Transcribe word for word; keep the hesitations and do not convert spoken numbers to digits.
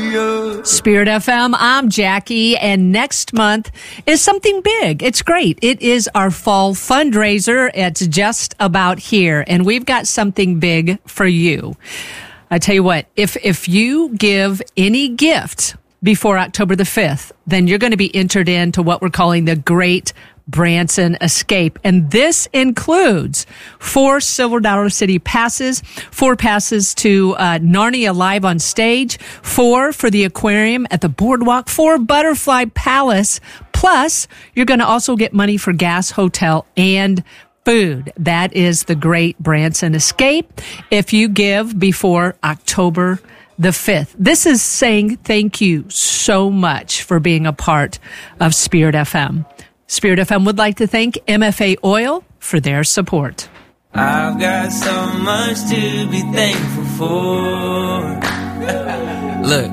Hallelujah. Spirit F M, I'm Jackie, and next month is something big. It's great. It is our fall fundraiser. It's just about here, and we've got something big for you. I tell you what, if if you give any gift before October the fifth, then you're going to be entered into what we're calling the Great Branson Escape. And this includes four Silver Dollar City passes, four passes to uh, Narnia Live on Stage, four for the aquarium at the Boardwalk, four Butterfly Palace. Plus, you're going to also get money for gas, hotel, and food. That is the Great Branson Escape if you give before October the fifth. This is saying thank you so much for being a part of Spirit F M. Spirit F M would like to thank M F A Oil for their support. I've got so much to be thankful for. Look.